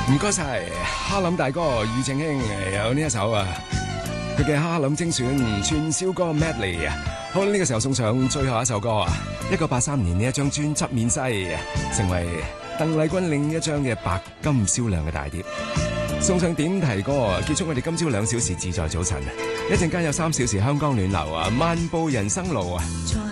唔該晒，哈林大哥庾澄慶有呢一首啊，佢嘅哈林精選串燒歌 medley 啊。好，呢個時候送上最後一首歌啊，1983年呢一張專輯面世，成為鄧麗君另一張嘅白金銷量嘅大碟。送上點題歌，結束我哋今朝2小時自在早晨。一陣間有3小時香港暖流啊，漫步人生路啊。